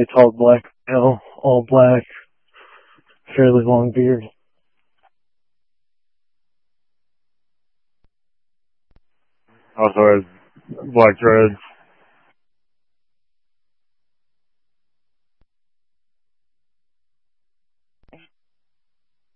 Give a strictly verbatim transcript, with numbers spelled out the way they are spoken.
fairly tall black male, all black, fairly long beard. Also has black dreads.